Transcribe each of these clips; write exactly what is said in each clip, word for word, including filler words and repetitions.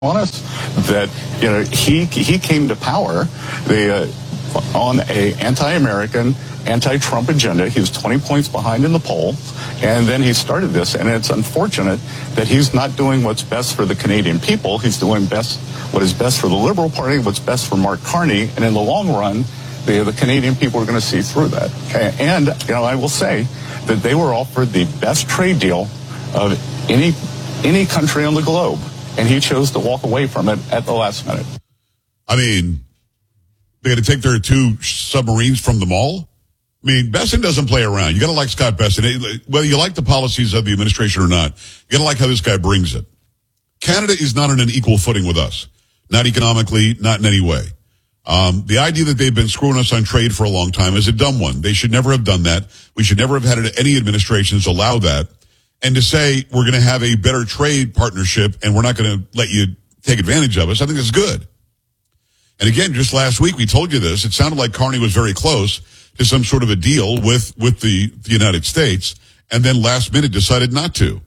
honest, that you know he he came to power the, uh, on a anti-American, anti-Trump agenda. He was twenty points behind in the poll, and then he started this. And it's unfortunate that he's not doing what's best for the Canadian people. He's doing best what is best for the Liberal Party, what's best for Mark Carney, and in the long run, the the Canadian people are going to see through that. And you know, I will say that they were offered the best trade deal of any any country on the globe, and he chose to walk away from it at the last minute. I mean, they're going to take their two submarines from the mall? I mean, Besson doesn't play around. You got to like Scott Besson. Whether you like the policies of the administration or not, you got to like how this guy brings it. Canada is not on an equal footing with us. Not economically, not in any way. Um, the idea that they've been screwing us on trade for a long time is a dumb one. They should never have done that. We should never have had any administrations allow that. And to say we're going to have a better trade partnership and we're not going to let you take advantage of us, I think that's good. And again, just last week we told you this. It sounded like Carney was very close to some sort of a deal with, with the, the United States, and then last minute decided not to.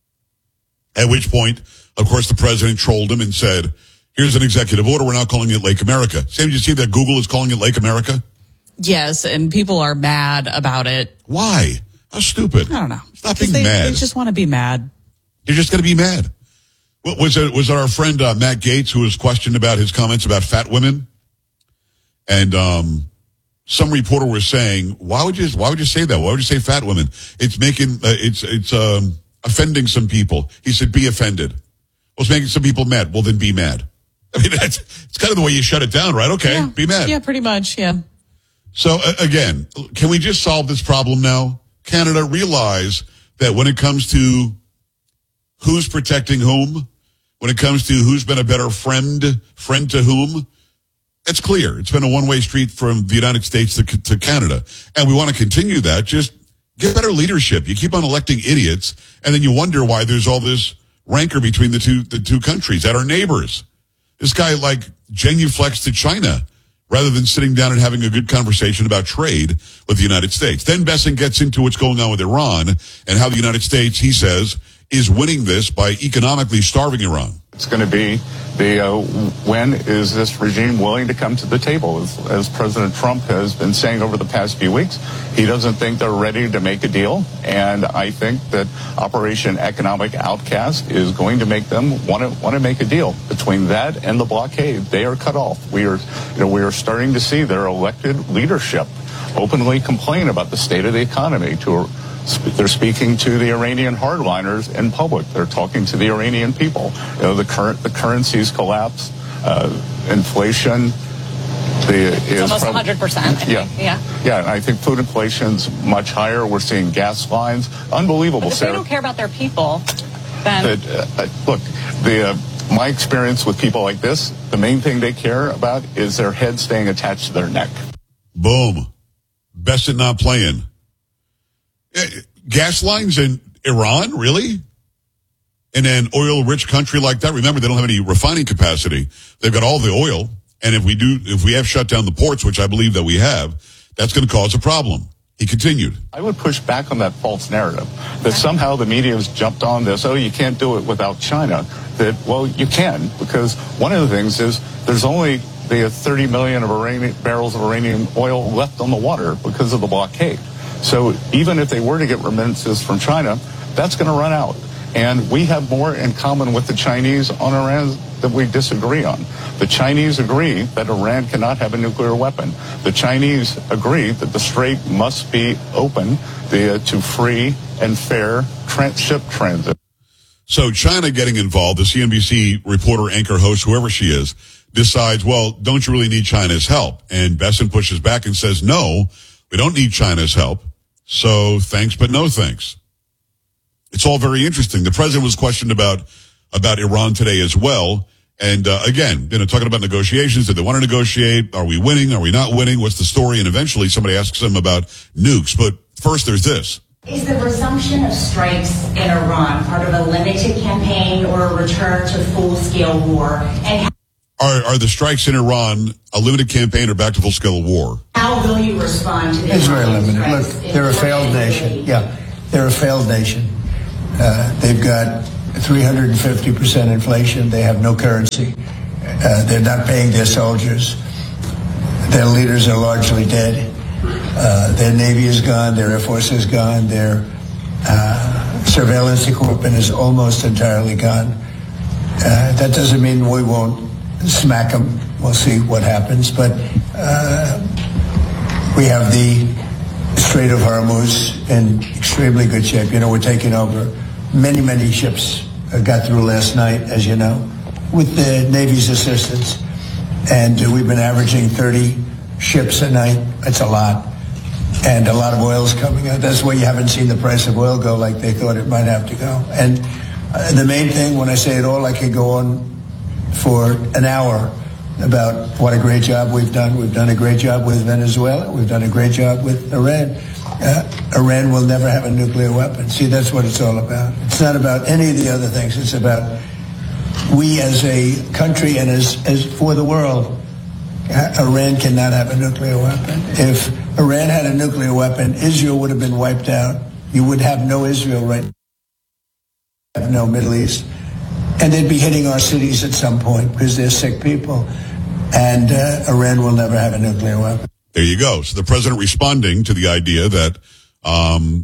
At which point, of course, the president trolled him and said, here's an executive order. We're now calling it Lake America. Sam, did you see that Google is calling it Lake America? Yes, and people are mad about it. Why? How stupid. I don't know. Stop being they, mad. They just want to be mad. You're just going to be mad. What, was it was it our friend uh, Matt Gaetz who was questioned about his comments about fat women? And um, some reporter was saying, why would you why would you say that? Why would you say fat women? It's making, uh, it's, it's um, offending some people. He said, be offended. Well, it's making some people mad. Well, then be mad. I mean, that's it's kind of the way you shut it down, right? Okay, yeah. Be mad. Yeah, pretty much, yeah. So, uh, again, can we just solve this problem now? Canada, realize that when it comes to who's protecting whom, when it comes to who's been a better friend, friend to whom, it's clear. It's been a one-way street from the United States to, to Canada. And we want to continue that. Just get better leadership. You keep on electing idiots, and then you wonder why there's all this rancor between the two the two countries that are neighbors. This guy, like, genuflects to China rather than sitting down and having a good conversation about trade with the United States. Then Besson gets into what's going on with Iran and how the United States, he says, is winning this by economically starving Iran. It's going to be the uh, when is this regime willing to come to the table? As, as President Trump has been saying over the past few weeks, he doesn't think they're ready to make a deal. And I think that Operation Economic Outcast is going to make them want to want to make a deal. Between that and the blockade, they are cut off. We are, you know, we are starting to see their elected leadership openly complain about the state of the economy. To They're speaking to the Iranian hardliners in public. They're talking to the Iranian people. You know, the current the currencies collapse, uh, inflation. The, it's is almost prob- one hundred percent. Yeah, yeah, yeah. And I think food inflation's much higher. We're seeing gas lines, unbelievable. But if Sarah, they don't care about their people, then that, uh, look, the uh, my experience with people like this, the main thing they care about is their head staying attached to their neck. Boom, Besson not playing. Gas lines in Iran, really? In an oil-rich country like that? Remember, they don't have any refining capacity. They've got all the oil, and if we do, if we have shut down the ports, which I believe that we have, that's going to cause a problem. He continued. I would push back on that false narrative that somehow the media has jumped on this. Oh, you can't do it without China. That, well, you can, because one of the things is there's only the thirty million of Iranian, barrels of Iranian oil left on the water because of the blockade. So even if they were to get remittances from China, that's going to run out. And we have more in common with the Chinese on Iran than we disagree on. The Chinese agree that Iran cannot have a nuclear weapon. The Chinese agree that the strait must be open the, uh, to free and fair trans- ship transit. So China getting involved, the C N B C reporter, anchor, host, whoever she is, decides, well, don't you really need China's help? And Besson pushes back and says, no, we don't need China's help. So thanks, but no thanks. It's all very interesting. The president was questioned about, about Iran today as well. And, uh, again, you know, talking about negotiations. Did they want to negotiate? Are we winning? Are we not winning? What's the story? And eventually somebody asks him about nukes. But first there's this. Is the resumption of strikes in Iran part of a limited campaign or a return to full-scale war? And Are, are the strikes in Iran a limited campaign or back to full-scale war? how will you respond to the It's very limited. strikes Look, in they're a your failed city? nation. Yeah, they're a failed nation. Uh, they've got three hundred fifty percent inflation. They have no currency. Uh, they're not paying their soldiers. Their leaders are largely dead. Uh, their Navy is gone. Their Air Force is gone. Their uh, surveillance equipment is almost entirely gone. Uh, that doesn't mean we won't smack them. We'll see what happens. But uh, we have the Strait of Hormuz in extremely good shape. You know, we're taking over. Many, many ships uh, got through last night, as you know, with the Navy's assistance. And uh, we've been averaging thirty ships a night. That's a lot. And a lot of oil is coming out. That's why you haven't seen the price of oil go like they thought it might have to go. And uh, the main thing, when I say it all, I could go on for an hour about what a great job we've done. We've done a great job with Venezuela. We've done a great job with Iran. Uh, Iran will never have a nuclear weapon. See, that's what it's all about. It's not about any of the other things. It's about we as a country and as, as for the world. Uh, Iran cannot have a nuclear weapon. If Iran had a nuclear weapon, Israel would have been wiped out. You would have no Israel right now, no Middle East. And they'd be hitting our cities at some point because they're sick people. And uh, Iran will never have a nuclear weapon. There you go. So the president responding to the idea that, um,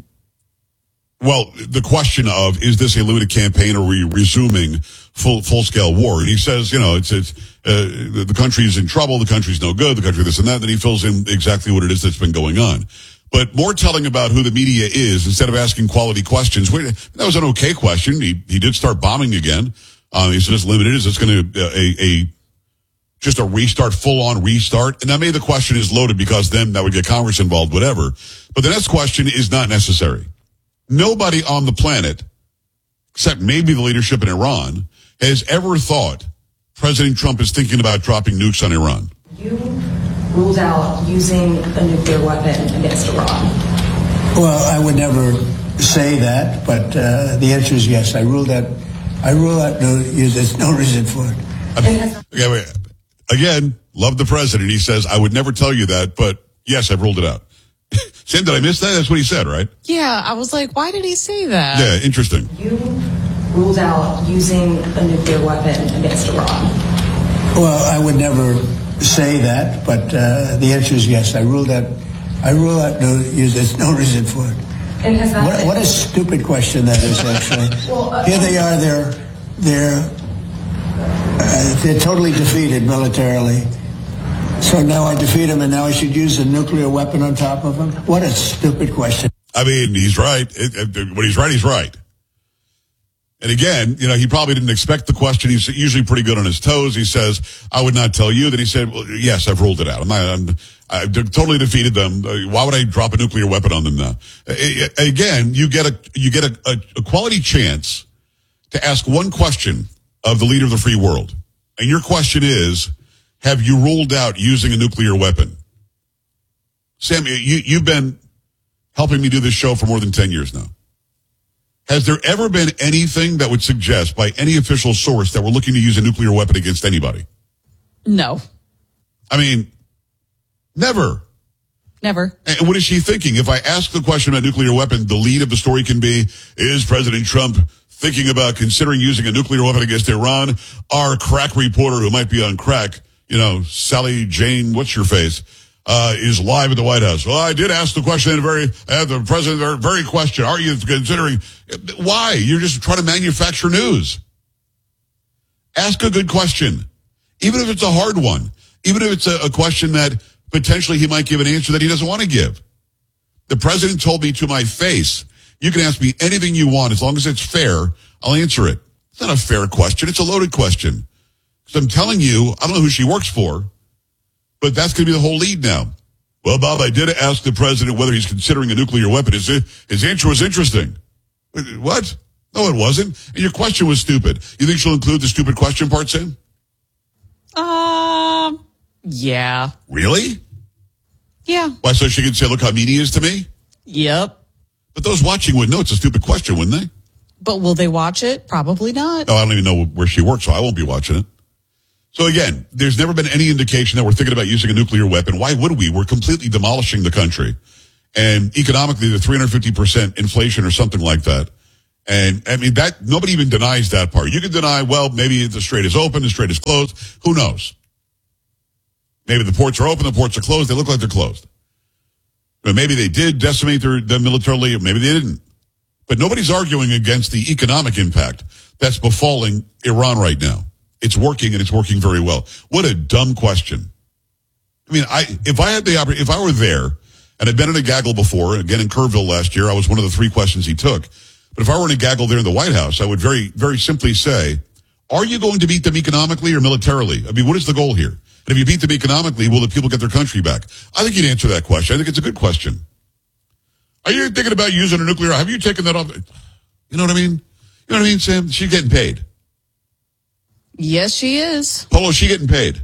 well, the question of, is this a limited campaign or are we resuming full, full-scale war? And he says, you know, it's, it's, uh, the, the country's in trouble, the country's no good, the country this and that, then he fills in exactly what it is that's been going on. But more telling about who the media is instead of asking quality questions. That was an okay question. He, he did start bombing again. Um, he said it's limited. Is this going to, uh, a, a, just a restart, full-on restart? And now maybe the question is loaded because then that would get Congress involved, whatever. But the next question is not necessary. Nobody on the planet, except maybe the leadership in Iran, has ever thought President Trump is thinking about dropping nukes on Iran. You ruled out using a nuclear weapon against Iran. Well, I would never say that, but uh, the answer is yes. I ruled out. I rule out. No, there's no reason for it. Okay, wait. Again, love the president. He says, I would never tell you that, but yes, I've ruled it out. Sam, did I miss that? That's what he said, right? Yeah, I was like, why did he say that? Yeah, interesting. You ruled out using a nuclear weapon against Iran. Well, I would never say that, but uh, the answer is yes. I ruled out. I rule out. No, there's no reason for it. And has that what, what a stupid question that is, actually. well, uh, Here they are. They're they're uh, they're totally defeated militarily. So now I defeat him, and now I should use a nuclear weapon on top of him? What a stupid question. I mean, he's right. It, it, when he's right, he's right. And again, you know, he probably didn't expect the question. He's usually pretty good on his toes. He says, I would not tell you. Then he said, well, yes, I've ruled it out. I'm, I'm, I've totally defeated them. Why would I drop a nuclear weapon on them now? Again, you get a, you get a, a, a quality chance to ask one question of the leader of the free world. And your question is, have you ruled out using a nuclear weapon? Sam, you, you've been helping me do this show for more than ten years now. Has there ever been anything that would suggest by any official source that we're looking to use a nuclear weapon against anybody? No. I mean, never. Never. And what is she thinking? If I ask the question about nuclear weapon, the lead of the story can be, is President Trump thinking about considering using a nuclear weapon against Iran? Our crack reporter who might be on crack, you know, Sally Jane, what's your face, uh, is live at the White House. Well, I did ask the question, very, uh, the president, very question, are you considering, why? You're just trying to manufacture news. Ask a good question. Even if it's a hard one. Even if it's a, a question that potentially he might give an answer that he doesn't want to give. The president told me to my face, you can ask me anything you want. As long as it's fair, I'll answer it. It's not a fair question. It's a loaded question. Because I'm telling you, I don't know who she works for, but that's going to be the whole lead now. Well, Bob, I did ask the president whether he's considering a nuclear weapon. His, his answer was interesting. What? No, it wasn't. And your question was stupid. You think she'll include the stupid question part, Sam? Um, yeah. Really? Yeah. Why, so she can say, look how mean he is to me? Yep. But those watching would know it's a stupid question, wouldn't they? But will they watch it? Probably not. Oh, I don't even know where she works, so I won't be watching it. So again, there's never been any indication that we're thinking about using a nuclear weapon. Why would we? We're completely demolishing the country. And economically, the three hundred fifty percent inflation or something like that. And, I mean, that nobody even denies that part. You can deny, well, maybe the strait is open, the strait is closed. Who knows? Maybe the ports are open, the ports are closed. They look like they're closed. But maybe they did decimate their, them militarily, or maybe they didn't. But nobody's arguing against the economic impact that's befalling Iran right now. It's working, and it's working very well. What a dumb question. I mean, I if I had the opportunity, if I were there, and I'd been in a gaggle before, again in Kerrville last year, I was one of the three questions he took. But if I were in a gaggle there in the White House, I would very, very simply say, are you going to beat them economically or militarily? I mean, what is the goal here? And if you beat them economically, will the people get their country back? I think you'd answer that question. I think it's a good question. Are you thinking about using a nuclear? Have you taken that off? You know what I mean? You know what I mean, Sam? She's getting paid. Yes, she is. Polo, she getting paid?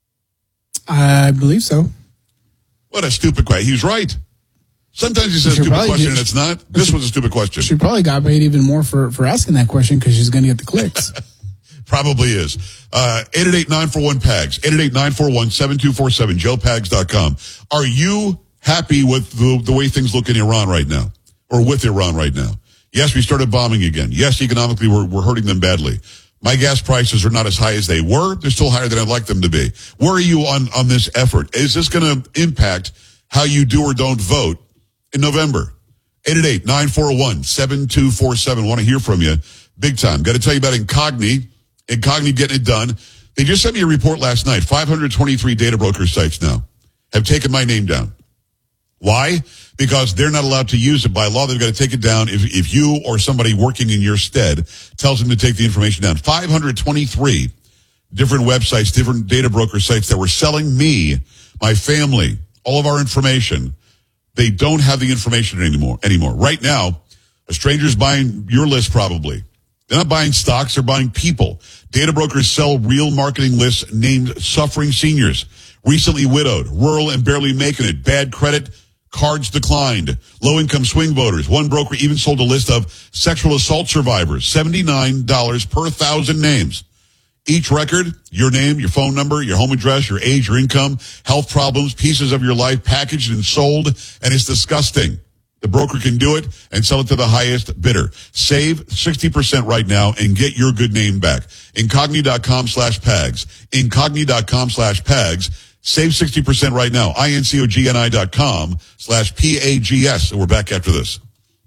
I believe so. What a stupid question. He was right. Sometimes he says a She stupid probably question did. and it's not. This was a stupid question. She probably got paid even more for, for asking that question because she's going to get the clicks. Probably is. Uh, eight eight eight, nine four one, P A G S. eight eight eight, nine four one, seven two four seven, joe pags dot com. Are you happy with the, the way things look in Iran right now? Or with Iran right now? Yes, we started bombing again. Yes, economically, we're, we're hurting them badly. My gas prices are not as high as they were. They're still higher than I'd like them to be. Where are you on, on this effort? Is this going to impact how you do or don't vote in November? eight eight eight, nine four one, seven two four seven. Want to hear from you big time. Got to tell you about Incogni. Incogni getting it done. They just sent me a report last night. five hundred twenty-three data broker sites now have taken my name down. Why? Because they're not allowed to use it by law. They've got to take it down if, if you or somebody working in your stead tells them to take the information down. five hundred twenty-three different websites, different data broker sites that were selling me, my family, all of our information. They don't have the information anymore. Anymore. Right now, a stranger's buying your list probably. They're not buying stocks, they're buying people. Data brokers sell real marketing lists named suffering seniors, recently widowed, rural and barely making it, bad credit, cards declined, low-income swing voters. One broker even sold a list of sexual assault survivors, seventy-nine dollars per thousand names. Each record, your name, your phone number, your home address, your age, your income, health problems, pieces of your life packaged and sold, and it's disgusting. The broker can do it and sell it to the highest bidder. Save sixty percent right now and get your good name back. Incogni.com slash PAGS. Incogni.com slash PAGS. Save sixty percent right now. I-N-C-O-G-N-I dot com slash P-A-G-S. And we're back after this.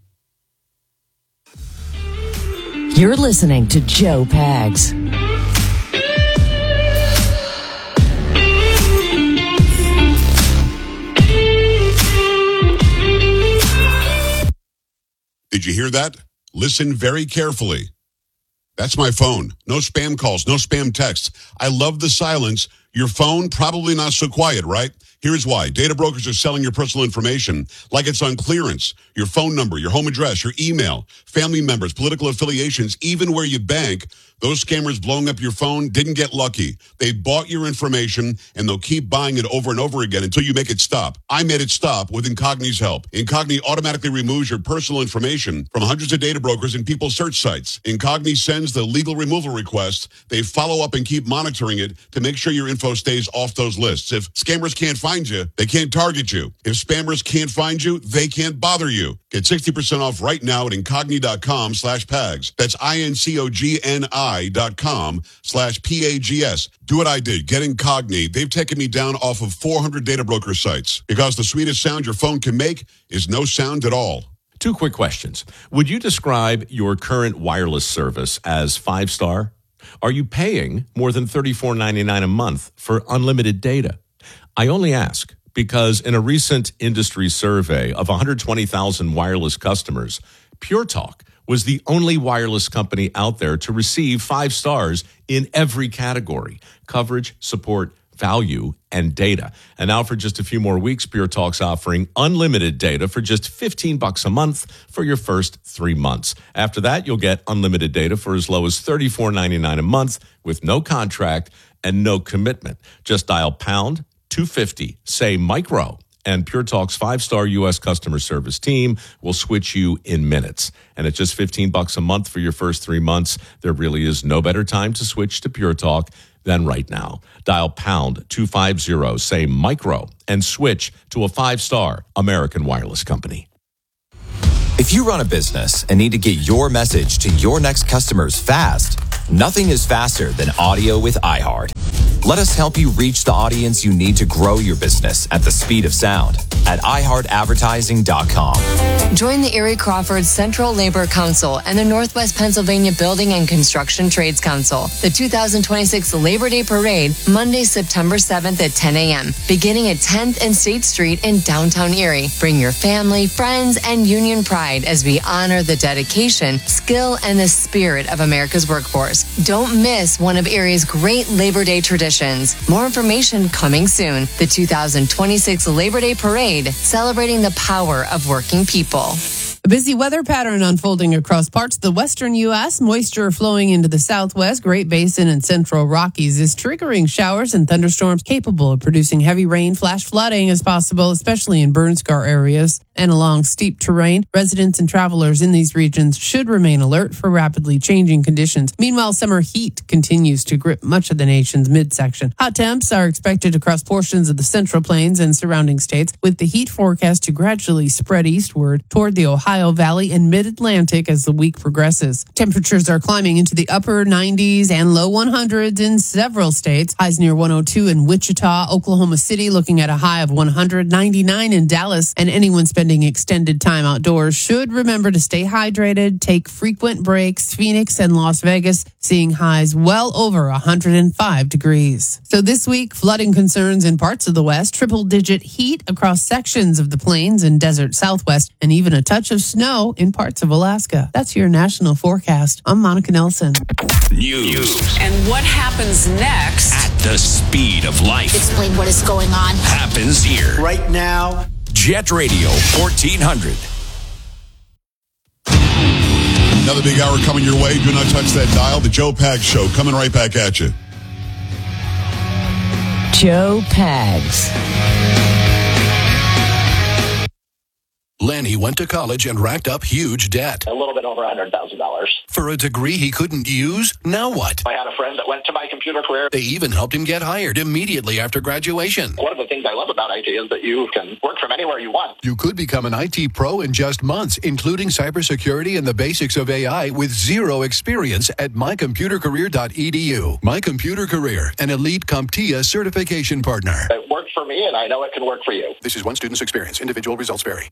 You're listening to Joe Pags. Did you hear that? Listen very carefully. That's my phone. No spam calls, no spam texts. I love the silence. Your phone, probably not so quiet, right? Here's why. Data brokers are selling your personal information like it's on clearance. Your phone number, your home address, your email, family members, political affiliations, even where you bank. Those scammers blowing up your phone didn't get lucky. They bought your information, and they'll keep buying it over and over again until you make it stop. I made it stop with Incogni's help. Incogni automatically removes your personal information from hundreds of data brokers and people's search sites. Incogni sends the legal removal request. They follow up and keep monitoring it to make sure your info stays off those lists. If scammers can't find you, they can't target you. If spammers can't find you, they can't bother you. Get sixty percent off right now at Incogni.com slash PAGS. That's I-N-C-O-G-N-I dot com slash P-A-G-S. Do what I did. Get Incogni. They've taken me down off of four hundred data broker sites because the sweetest sound your phone can make is no sound at all. Two quick questions. Would you describe your current wireless service as five-star? Are you paying more than thirty-four ninety-nine a month for unlimited data? I only ask because in a recent industry survey of one hundred twenty thousand wireless customers, Pure Talk was the only wireless company out there to receive five stars in every category: coverage, support, value, and data. And now for just a few more weeks, Pure Talk's offering unlimited data for just fifteen bucks a month for your first three months. After that, you'll get unlimited data for as low as thirty-four ninety-nine a month with no contract and no commitment. Just dial pound two fifty, say micro, and Pure Talk's five-star U S customer service team will switch you in minutes. And at just fifteen bucks a month for your first three months, there really is no better time to switch to Pure Talk than right now. Dial pound two fifty, say micro, and switch to a five-star American wireless company. If you run a business and need to get your message to your next customers fast, nothing is faster than audio with iHeart. Let us help you reach the audience you need to grow your business at the speed of sound at i heart advertising dot com. Join the Erie Crawford Central Labor Council and the Northwest Pennsylvania Building and Construction Trades Council. The two thousand twenty-six Labor Day Parade, Monday, September seventh at ten a.m., beginning at tenth and State Street in downtown Erie. Bring your family, friends, and union pride as we honor the dedication, skill, and the spirit of America's workforce. Don't miss one of Erie's great Labor Day traditions. More information coming soon. The two thousand twenty-six Labor Day Parade, celebrating the power of working people. A busy weather pattern unfolding across parts of the western U S. Moisture flowing into the southwest, Great Basin, and central Rockies is triggering showers and thunderstorms capable of producing heavy rain. Flash flooding is possible, especially in burn scar areas and along steep terrain. Residents and travelers in these regions should remain alert for rapidly changing conditions. Meanwhile, summer heat continues to grip much of the nation's midsection. Hot temps are expected across portions of the Central Plains and surrounding states, with the heat forecast to gradually spread eastward toward the Ohio Valley and Mid-Atlantic as the week progresses. Temperatures are climbing into the upper nineties and low hundreds in several states. Highs near one oh two in Wichita, Oklahoma City looking at a high of one hundred ninety-nine in Dallas, and anyone spending extended time outdoors should remember to stay hydrated, take frequent breaks. Phoenix and Las Vegas seeing highs well over one hundred five degrees. So this week, flooding concerns in parts of the West, triple-digit heat across sections of the plains and desert Southwest, and even a touch of snow in parts of Alaska. That's your national forecast. I'm Monica Nelson. News. And what happens next? At the speed of life. Explain what is going on. Happens here. Right now. Jet Radio fourteen hundred. Another big hour coming your way. Do not touch that dial. The Joe Pags Show coming right back at you. Joe Pags. Lenny went to college and racked up huge debt. A little bit over one hundred thousand dollars. For a degree he couldn't use? Now what? I had a friend that went to my computer career. They even helped him get hired immediately after graduation. One of the things I love about I T is that you can work from anywhere you want. You could become an I T pro in just months, including cybersecurity and the basics of A I with zero experience at my computer career dot e d u. My Computer Career, an elite CompTIA certification partner. It worked for me, and I know it can work for you. This is one student's experience. Individual results vary.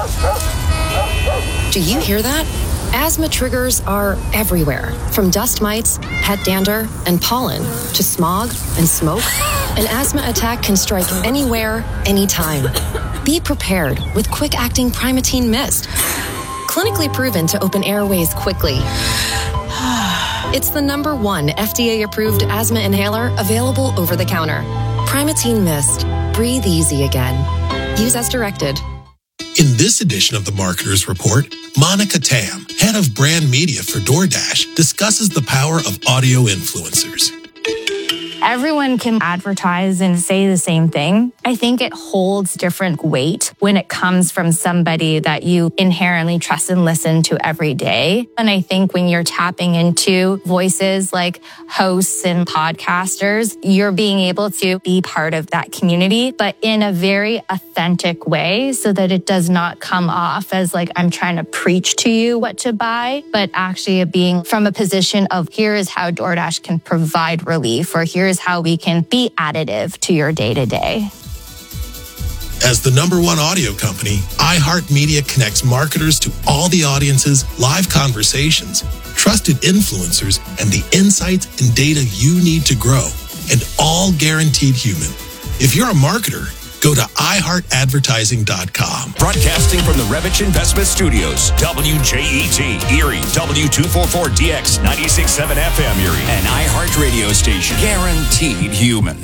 Do you hear that? Asthma triggers are everywhere, from dust mites, pet dander, and pollen, to smog and smoke. An asthma attack can strike anywhere, anytime. Be prepared with quick-acting Primatene Mist. Clinically proven to open airways quickly. It's the number one F D A-approved asthma inhaler available over the counter. Primatene Mist. Breathe easy again. Use as directed. In this edition of the Marketers Report, Monica Tam, head of brand media for DoorDash, discusses the power of audio influencers. Everyone can advertise and say the same thing. I think it holds different weight when it comes from somebody that you inherently trust and listen to every day. And I think when you're tapping into voices like hosts and podcasters, you're being able to be part of that community, but in a very authentic way so that it does not come off as like I'm trying to preach to you what to buy, but actually being from a position of here is how DoorDash can provide relief, or here's how we can be additive to your day-to-day. As the number one audio company, iHeartMedia connects marketers to all the audiences, live conversations, trusted influencers, and the insights and data you need to grow, and all guaranteed human. If you're a marketer, go to i heart advertising dot com. Broadcasting from the Revich Investment Studios, W J E T, Erie, W two forty-four D X, ninety-six point seven F M Erie, an iHeart radio station. Guaranteed human.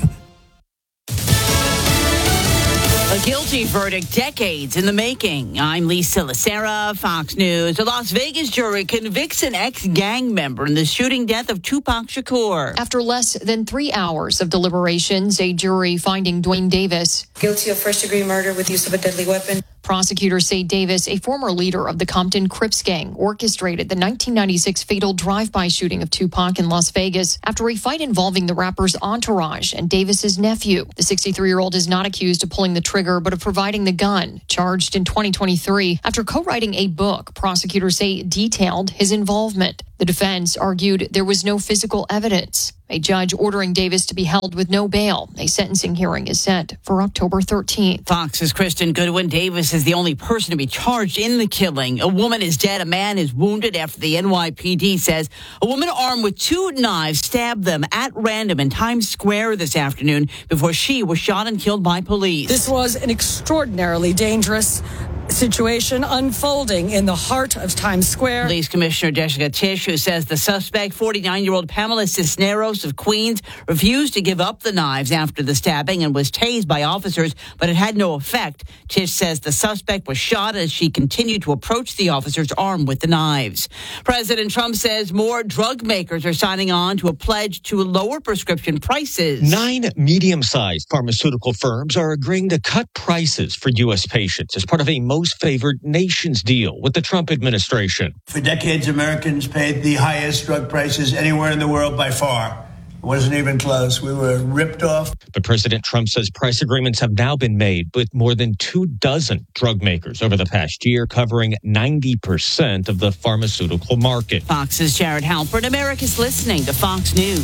A guilty verdict decades in the making. I'm Lisa Lacera, Fox News. A Las Vegas jury convicts an ex-gang member in the shooting death of Tupac Shakur. After less than three hours of deliberations, a jury finding Dwayne Davis guilty of first-degree murder with use of a deadly weapon. Prosecutors say Davis, a former leader of the Compton Crips gang, orchestrated the nineteen ninety-six fatal drive-by shooting of Tupac in Las Vegas after a fight involving the rapper's entourage and Davis's nephew. The sixty-three-year-old is not accused of pulling the trigger, but of providing the gun, charged in twenty twenty-three after co-writing a book prosecutors say detailed his involvement. The defense argued there was no physical evidence. A judge ordering Davis to be held with no bail. A sentencing hearing is set for October thirteenth. Fox's Kristen Goodwin. Davis is the only person to be charged in the killing. A woman is dead. A man is wounded after the N Y P D says a woman armed with two knives stabbed them at random in Times Square this afternoon before she was shot and killed by police. This was an extraordinarily dangerous situation unfolding in the heart of Times Square. Police Commissioner Jessica Tisch, who says the suspect, forty-nine-year-old Pamela Cisneros of Queens, refused to give up the knives after the stabbing and was tased by officers, but it had no effect. Tisch says the suspect was shot as she continued to approach the officers armed with the knives. President Trump says more drug makers are signing on to a pledge to lower prescription prices. Nine medium-sized pharmaceutical firms are agreeing to cut prices for U S patients as part of a most favored nations deal with the Trump administration. For decades, Americans paid the highest drug prices anywhere in the world by far. It wasn't even close. We were ripped off. But President Trump says price agreements have now been made with more than two dozen drug makers over the past year, covering ninety percent of the pharmaceutical market. Fox's Jared Halpern. America's listening to Fox News.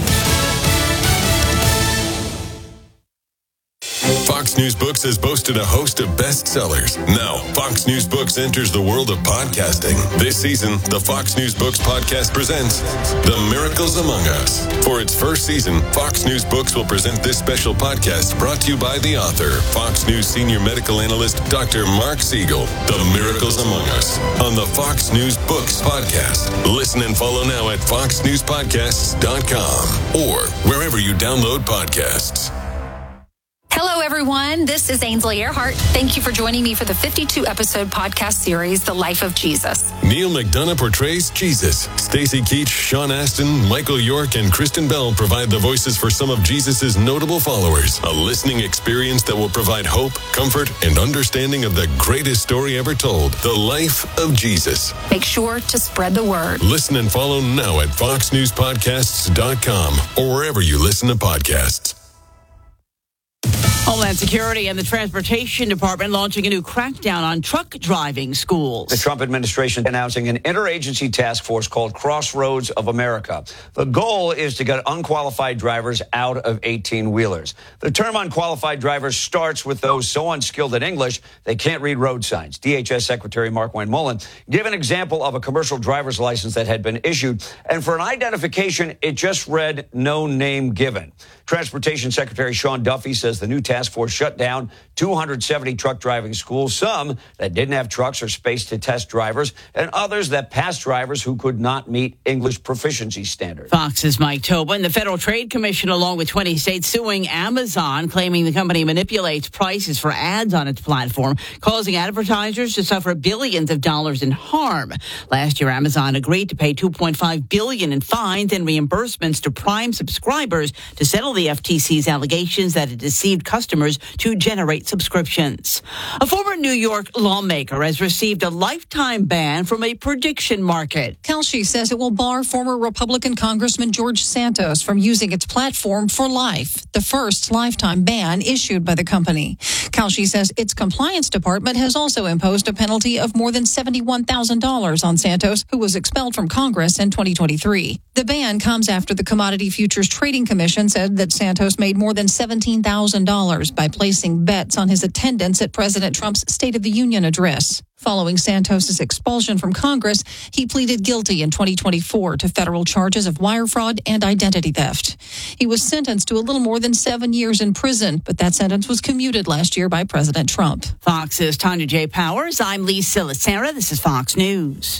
Fox News Books has boasted a host of bestsellers. Now, Fox News Books enters the world of podcasting. This season, the Fox News Books podcast presents The Miracles Among Us. For its first season, Fox News Books will present this special podcast brought to you by the author, Fox News senior medical analyst, Doctor Mark Siegel. The Miracles Among Us on the Fox News Books podcast. Listen and follow now at fox news podcasts dot com or wherever you download podcasts. Hello, everyone. This is Ainsley Earhart. Thank you for joining me for the fifty-two episode podcast series, The Life of Jesus. Neil McDonough portrays Jesus. Stacey Keach, Sean Astin, Michael York, and Kristen Bell provide the voices for some of Jesus' notable followers. A listening experience that will provide hope, comfort, and understanding of the greatest story ever told, the life of Jesus. Make sure to spread the word. Listen and follow now at fox news podcasts dot com or wherever you listen to podcasts. Homeland Security and the Transportation Department launching a new crackdown on truck driving schools. The Trump administration announcing an interagency task force called Crossroads of America. The goal is to get unqualified drivers out of eighteen-wheelers. The term unqualified drivers starts with those so unskilled in English they can't read road signs. D H S Secretary Markwayne Mullin gave an example of a commercial driver's license that had been issued, and for an identification, it just read no name given. Transportation Secretary Sean Duffy says the new task force shut down two hundred seventy truck driving schools, some that didn't have trucks or space to test drivers, and others that passed drivers who could not meet English proficiency standards. Fox's Mike Tobin. The Federal Trade Commission, along with twenty states, suing Amazon, claiming the company manipulates prices for ads on its platform, causing advertisers to suffer billions of dollars in harm. Last year, Amazon agreed to pay two point five billion dollars in fines and reimbursements to Prime subscribers to settle the F T C's allegations that it deceived customers to generate subscriptions. A former New York lawmaker has received a lifetime ban from a prediction market. Kalshi says it will bar former Republican Congressman George Santos from using its platform for life, the first lifetime ban issued by the company. Kalshi says its compliance department has also imposed a penalty of more than seventy-one thousand dollars on Santos, who was expelled from Congress in twenty twenty-three. The ban comes after the Commodity Futures Trading Commission said that Santos made more than seventeen thousand dollars by placing bets on his attendance at President Trump's State of the Union address. Following Santos's expulsion from Congress, he pleaded guilty in twenty twenty-four to federal charges of wire fraud and identity theft. He was sentenced to a little more than seven years in prison, but that sentence was commuted last year by President Trump. Fox's Tanya J. Powers. I'm Lee Silicera. This is Fox News.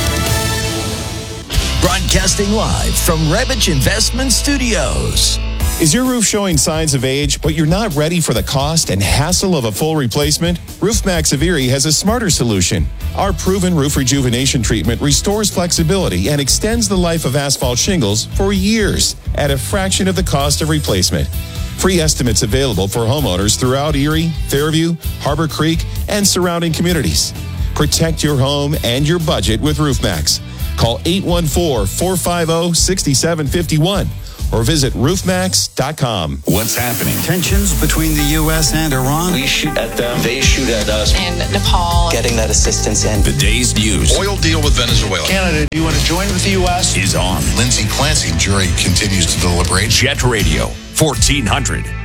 Broadcasting live from Rebich Investment Studios. Is your roof showing signs of age, but you're not ready for the cost and hassle of a full replacement? RoofMax of Erie has a smarter solution. Our proven roof rejuvenation treatment restores flexibility and extends the life of asphalt shingles for years at a fraction of the cost of replacement. Free estimates available for homeowners throughout Erie, Fairview, Harbor Creek, and surrounding communities. Protect your home and your budget with RoofMax. Call eight one four, four five zero, six seven five one or visit roof max dot com. What's happening? Tensions between the U S and Iran. We shoot at them, they shoot at us. And Nepal. Getting that assistance in. The day's news. Oil deal with Venezuela. Canada, do you want to join with the U S? Is on. Lindsay Clancy jury continues to deliberate. Jet Radio, fourteen hundred.